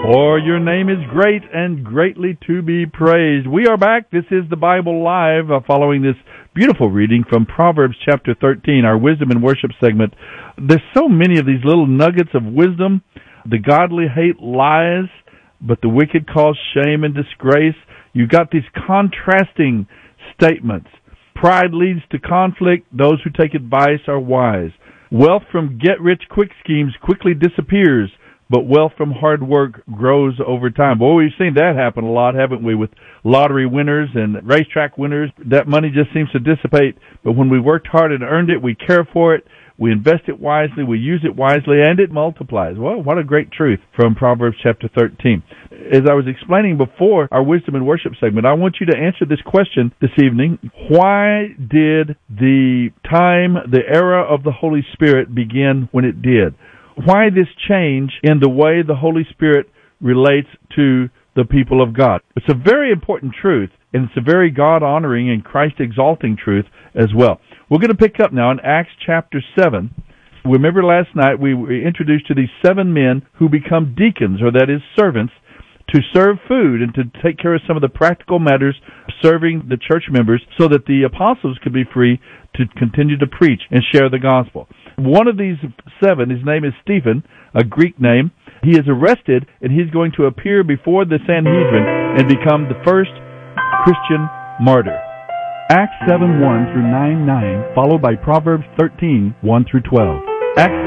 For your name is great and greatly to be praised. We are back. This is the Bible Live, following this beautiful reading from Proverbs chapter 13, our wisdom and worship segment. There's so many of these little nuggets of wisdom. The godly hate lies, but the wicked cause shame and disgrace. You've got these contrasting statements. Pride leads to conflict. Those who take advice are wise. Wealth from get-rich-quick schemes quickly disappears, but wealth from hard work grows over time. Boy, we've seen that happen a lot, haven't we, with lottery winners and racetrack winners. That money just seems to dissipate, but when we worked hard and earned it, we care for it, we invest it wisely, we use it wisely, and it multiplies. Well, what a great truth from Proverbs chapter 13. As I was explaining before our wisdom and worship segment, I want you to answer this question this evening. Why did the era of the Holy Spirit begin when it did? Why this change in the way the Holy Spirit relates to the people of God? It's a very important truth, and it's a very God-honoring and Christ-exalting truth as well. We're going to pick up now in Acts chapter 7. Remember last night we were introduced to these 7 men who become deacons, or that is servants, to serve food and to take care of some of the practical matters serving the church members so that the apostles could be free to continue to preach and share the gospel. One of these 7, his name is Stephen, a Greek name. He is arrested, and he's going to appear before the Sanhedrin and become the first Christian martyr. Acts 7:1 through 9:9, followed by Proverbs 13:1 through 12. Acts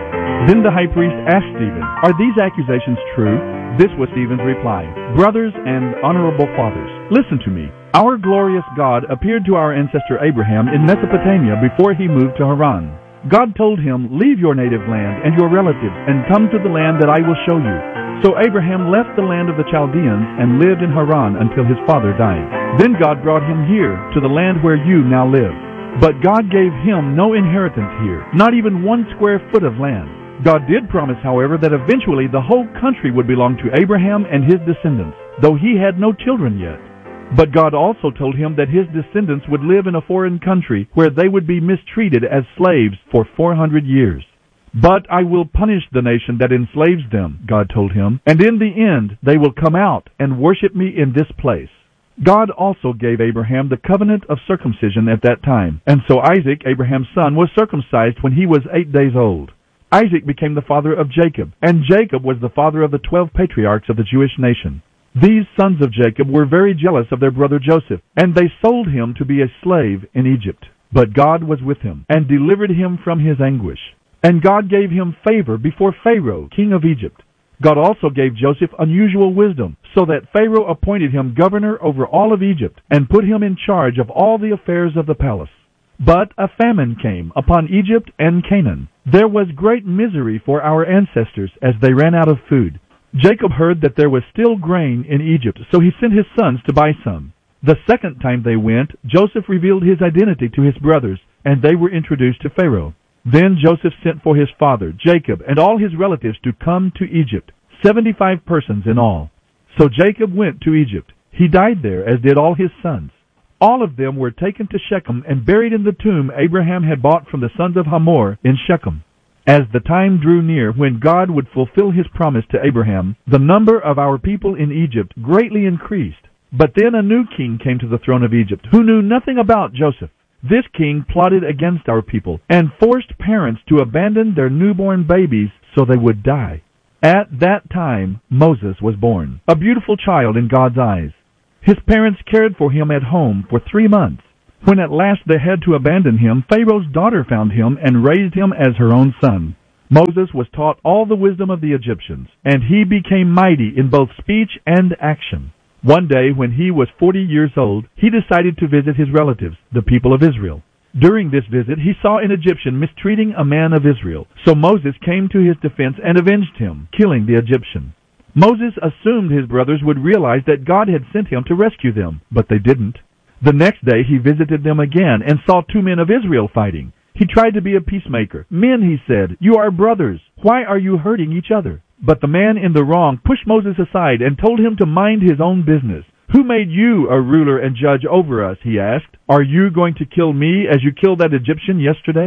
7. Then the high priest asked Stephen, "Are these accusations true?" This was Stephen's reply, "Brothers and honorable fathers, listen to me. Our glorious God appeared to our ancestor Abraham in Mesopotamia before he moved to Haran. God told him, 'Leave your native land and your relatives and come to the land that I will show you.' So Abraham left the land of the Chaldeans and lived in Haran until his father died. Then God brought him here to the land where you now live. But God gave him no inheritance here, not even 1 square foot of land. God did promise, however, that eventually the whole country would belong to Abraham and his descendants, though he had no children yet. But God also told him that his descendants would live in a foreign country where they would be mistreated as slaves for 400 years. 'But I will punish the nation that enslaves them,' God told him, 'and in the end they will come out and worship me in this place.' God also gave Abraham the covenant of circumcision at that time, and so Isaac, Abraham's son, was circumcised when he was 8 days old. Isaac became the father of Jacob, and Jacob was the father of the 12 patriarchs of the Jewish nation. These sons of Jacob were very jealous of their brother Joseph, and they sold him to be a slave in Egypt. But God was with him, and delivered him from his anguish. And God gave him favor before Pharaoh, king of Egypt. God also gave Joseph unusual wisdom, so that Pharaoh appointed him governor over all of Egypt, and put him in charge of all the affairs of the palace. But a famine came upon Egypt and Canaan. There was great misery for our ancestors as they ran out of food. Jacob heard that there was still grain in Egypt, so he sent his sons to buy some. The second time they went, Joseph revealed his identity to his brothers, and they were introduced to Pharaoh. Then Joseph sent for his father, Jacob, and all his relatives to come to Egypt, 75 persons in all. So Jacob went to Egypt. He died there, as did all his sons. All of them were taken to Shechem and buried in the tomb Abraham had bought from the sons of Hamor in Shechem. As the time drew near when God would fulfill his promise to Abraham, the number of our people in Egypt greatly increased. But then a new king came to the throne of Egypt, who knew nothing about Joseph. This king plotted against our people and forced parents to abandon their newborn babies so they would die. At that time, Moses was born, a beautiful child in God's eyes. His parents cared for him at home for 3 months. When at last they had to abandon him, Pharaoh's daughter found him and raised him as her own son. Moses was taught all the wisdom of the Egyptians, and he became mighty in both speech and action. One day, when he was 40 years old, he decided to visit his relatives, the people of Israel. During this visit, he saw an Egyptian mistreating a man of Israel. So Moses came to his defense and avenged him, killing the Egyptian. Moses assumed his brothers would realize that God had sent him to rescue them, but they didn't. The next day, he visited them again and saw 2 men of Israel fighting. He tried to be a peacemaker. "Men," he said, "you are brothers. Why are you hurting each other?" But the man in the wrong pushed Moses aside and told him to mind his own business. "Who made you a ruler and judge over us?" he asked. "Are you going to kill me as you killed that Egyptian yesterday?"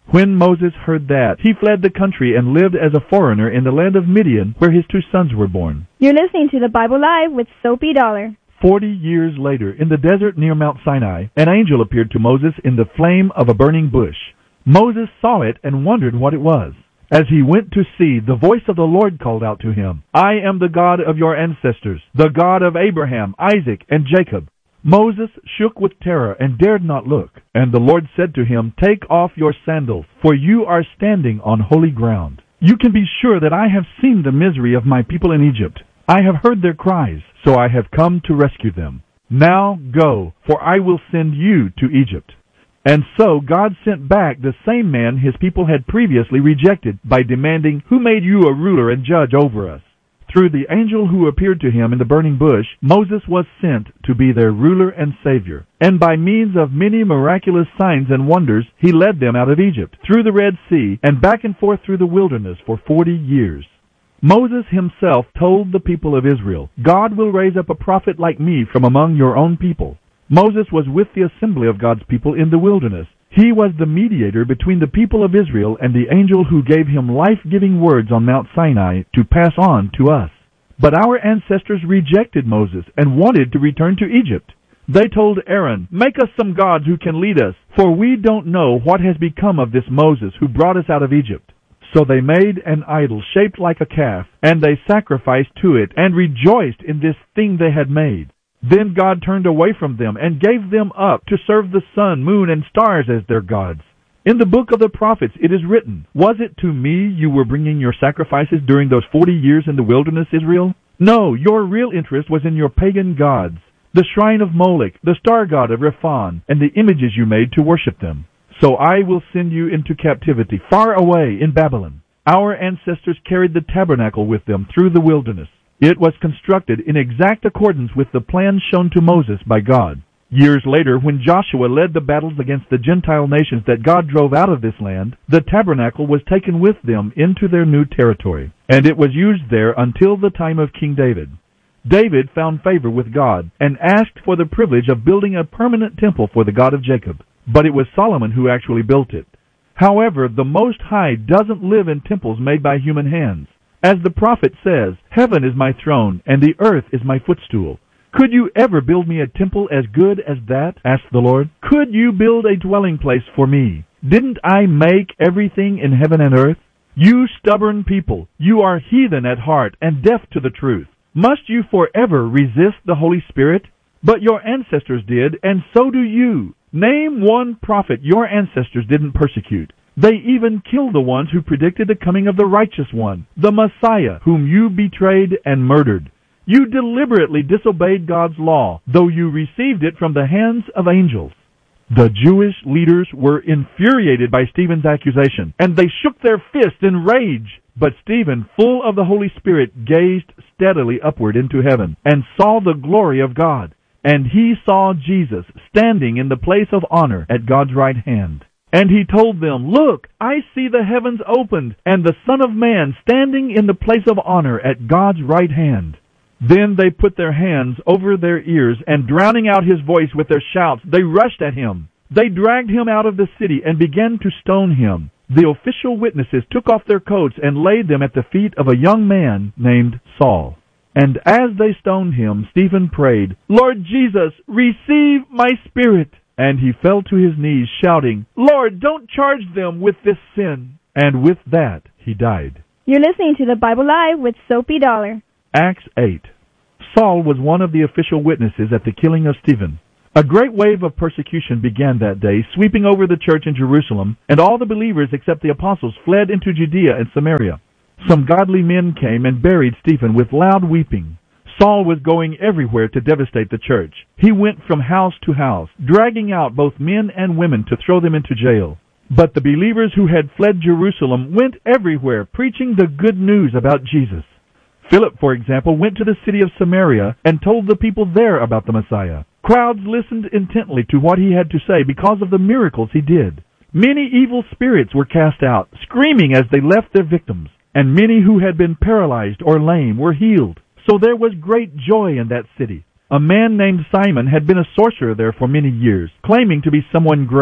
When Moses heard that, he fled the country and lived as a foreigner in the land of Midian, where his 2 sons were born. You're listening to the Bible Live with Soapy Dollar. 40 years later, in the desert near Mount Sinai, an angel appeared to Moses in the flame of a burning bush. Moses saw it and wondered what it was. As he went to see, the voice of the Lord called out to him, "I am the God of your ancestors, the God of Abraham, Isaac, and Jacob." Moses shook with terror and dared not look. And the Lord said to him, "Take off your sandals, for you are standing on holy ground. You can be sure that I have seen the misery of my people in Egypt. I have heard their cries, so I have come to rescue them. Now go, for I will send you to Egypt." And so God sent back the same man his people had previously rejected by demanding, "Who made you a ruler and judge over us?" Through the angel who appeared to him in the burning bush, Moses was sent to be their ruler and savior. And by means of many miraculous signs and wonders, he led them out of Egypt, through the Red Sea, and back and forth through the wilderness for 40 years. Moses himself told the people of Israel, "God will raise up a prophet like me from among your own people." Moses was with the assembly of God's people in the wilderness. He was the mediator between the people of Israel and the angel who gave him life-giving words on Mount Sinai to pass on to us. But our ancestors rejected Moses and wanted to return to Egypt. They told Aaron, "Make us some gods who can lead us, for we don't know what has become of this Moses who brought us out of Egypt." So they made an idol shaped like a calf, and they sacrificed to it and rejoiced in this thing they had made. Then God turned away from them and gave them up to serve the sun, moon, and stars as their gods. In the book of the prophets it is written, "Was it to me you were bringing your sacrifices during those 40 years in the wilderness, Israel? No, your real interest was in your pagan gods, the shrine of Molech, the star god of Rephan, and the images you made to worship them. So I will send you into captivity, far away in Babylon." Our ancestors carried the tabernacle with them through the wilderness. It was constructed in exact accordance with the plan shown to Moses by God. Years later, when Joshua led the battles against the Gentile nations that God drove out of this land, the tabernacle was taken with them into their new territory, and it was used there until the time of King David. David found favor with God and asked for the privilege of building a permanent temple for the God of Jacob, but it was Solomon who actually built it. However, the Most High doesn't live in temples made by human hands. As the prophet says, "Heaven is my throne, and the earth is my footstool." "Could you ever build me a temple as good as that?" asked the Lord. "Could you build a dwelling place for me? Didn't I make everything in heaven and earth? You stubborn people, you are heathen at heart and deaf to the truth. Must you forever resist the Holy Spirit? But your ancestors did, and so do you. Name one prophet your ancestors didn't persecute. They even killed the ones who predicted the coming of the righteous one, the Messiah, whom you betrayed and murdered. You deliberately disobeyed God's law, though you received it from the hands of angels." The Jewish leaders were infuriated by Stephen's accusation, and they shook their fists in rage. But Stephen, full of the Holy Spirit, gazed steadily upward into heaven and saw the glory of God. And he saw Jesus standing in the place of honor at God's right hand. And he told them, "Look, I see the heavens opened, and the Son of Man standing in the place of honor at God's right hand." Then they put their hands over their ears, and drowning out his voice with their shouts, they rushed at him. They dragged him out of the city and began to stone him. The official witnesses took off their coats and laid them at the feet of a young man named Saul. And as they stoned him, Stephen prayed, "Lord Jesus, receive my spirit." And he fell to his knees, shouting, "Lord, don't charge them with this sin." And with that, he died. You're listening to the Bible Live with Soapy Dollar. Acts 8. Saul was one of the official witnesses at the killing of Stephen. A great wave of persecution began that day, sweeping over the church in Jerusalem, and all the believers except the apostles fled into Judea and Samaria. Some godly men came and buried Stephen with loud weeping. Saul was going everywhere to devastate the church. He went from house to house, dragging out both men and women to throw them into jail. But the believers who had fled Jerusalem went everywhere, preaching the good news about Jesus. Philip, for example, went to the city of Samaria and told the people there about the Messiah. Crowds listened intently to what he had to say because of the miracles he did. Many evil spirits were cast out, screaming as they left their victims, and many who had been paralyzed or lame were healed. So there was great joy in that city. A man named Simon had been a sorcerer there for many years, claiming to be someone great.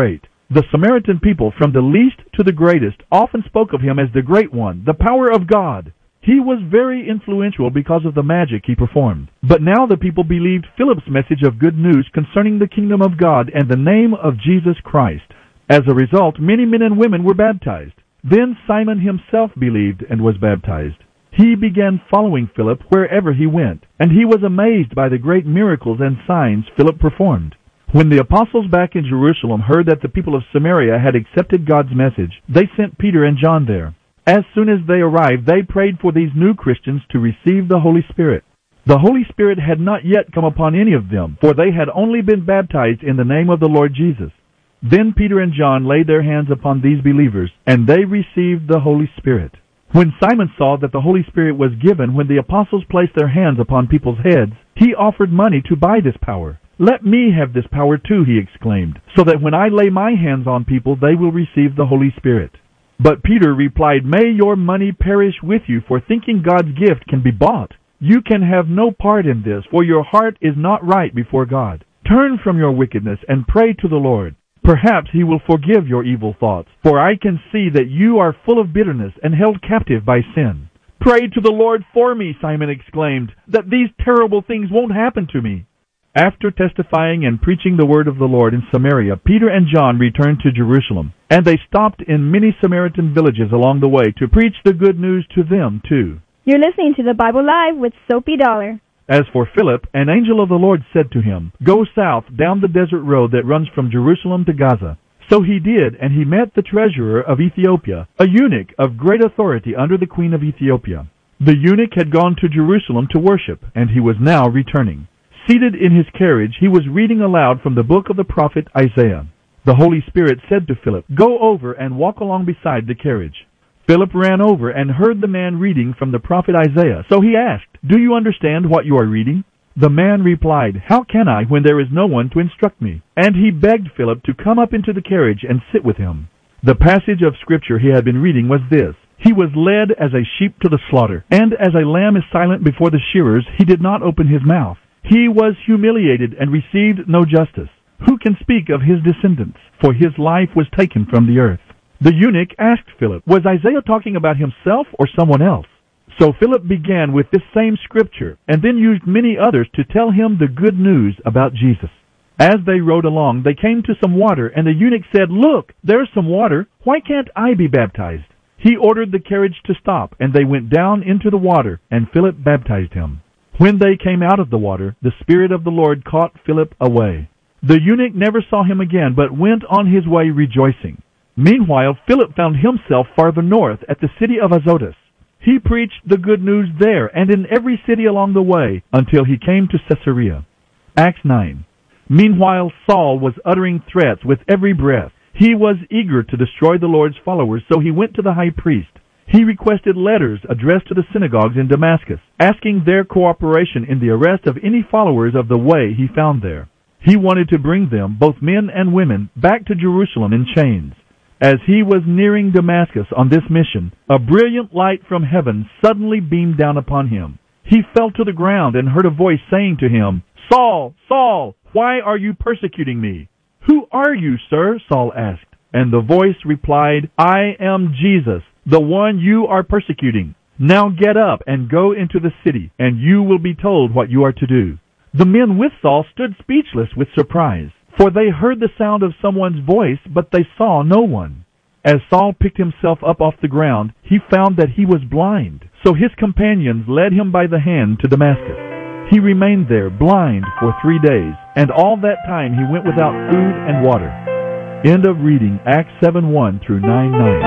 The Samaritan people, from the least to the greatest, often spoke of him as the Great One, the power of God. He was very influential because of the magic he performed. But now the people believed Philip's message of good news concerning the kingdom of God and the name of Jesus Christ. As a result, many men and women were baptized. Then Simon himself believed and was baptized. He began following Philip wherever he went, and he was amazed by the great miracles and signs Philip performed. When the apostles back in Jerusalem heard that the people of Samaria had accepted God's message, they sent Peter and John there. As soon as they arrived, they prayed for these new Christians to receive the Holy Spirit. The Holy Spirit had not yet come upon any of them, for they had only been baptized in the name of the Lord Jesus. Then Peter and John laid their hands upon these believers, and they received the Holy Spirit. When Simon saw that the Holy Spirit was given when the apostles placed their hands upon people's heads, he offered money to buy this power. "Let me have this power too," he exclaimed, "so that when I lay my hands on people, they will receive the Holy Spirit." But Peter replied, "May your money perish with you for thinking God's gift can be bought. You can have no part in this, for your heart is not right before God. Turn from your wickedness and pray to the Lord. Perhaps he will forgive your evil thoughts, for I can see that you are full of bitterness and held captive by sin." "Pray to the Lord for me," Simon exclaimed, "that these terrible things won't happen to me." After testifying and preaching the word of the Lord in Samaria, Peter and John returned to Jerusalem, and they stopped in many Samaritan villages along the way to preach the good news to them too. You're listening to the Bible Live with Soapy Dollar. As for Philip, an angel of the Lord said to him, "Go south down the desert road that runs from Jerusalem to Gaza." So he did, and he met the treasurer of Ethiopia, a eunuch of great authority under the queen of Ethiopia. The eunuch had gone to Jerusalem to worship, and he was now returning. Seated in his carriage, he was reading aloud from the book of the prophet Isaiah. The Holy Spirit said to Philip, "Go over and walk along beside the carriage." Philip ran over and heard the man reading from the prophet Isaiah. So he asked, "Do you understand what you are reading?" The man replied, "How can I when there is no one to instruct me?" And he begged Philip to come up into the carriage and sit with him. The passage of Scripture he had been reading was this: "He was led as a sheep to the slaughter, and as a lamb is silent before the shearers, he did not open his mouth. He was humiliated and received no justice. Who can speak of his descendants? For his life was taken from the earth." The eunuch asked Philip, was Isaiah talking about himself or someone else? So Philip began with this same scripture, and then used many others to tell him the good news about Jesus. As they rode along, they came to some water, and the eunuch said, "Look, there's some water. Why can't I be baptized?" He ordered the carriage to stop, and they went down into the water, and Philip baptized him. When they came out of the water, the Spirit of the Lord caught Philip away. The eunuch never saw him again, but went on his way rejoicing. Meanwhile, Philip found himself farther north at the city of Azotus. He preached the good news there and in every city along the way until he came to Caesarea. Acts 9. Meanwhile, Saul was uttering threats with every breath. He was eager to destroy the Lord's followers, so he went to the high priest. He requested letters addressed to the synagogues in Damascus, asking their cooperation in the arrest of any followers of the way he found there. He wanted to bring them, both men and women, back to Jerusalem in chains. As he was nearing Damascus on this mission, a brilliant light from heaven suddenly beamed down upon him. He fell to the ground and heard a voice saying to him, "Saul, Saul, why are you persecuting me?" "Who are you, sir?" Saul asked. And the voice replied, "I am Jesus, the one you are persecuting. Now get up and go into the city, and you will be told what you are to do." The men with Saul stood speechless with surprise, for they heard the sound of someone's voice, but they saw no one. As Saul picked himself up off the ground, he found that he was blind. So his companions led him by the hand to Damascus. He remained there blind for 3 days, and all that time he went without food and water. End of reading Acts 7:1 through 9:9.